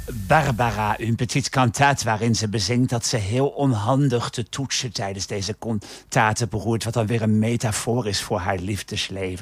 Barbara, een petite cantate waarin ze bezingt dat ze heel onhandig te toetsen tijdens deze cantate beroert, wat dan weer een metafoor is voor haar liefdesleven.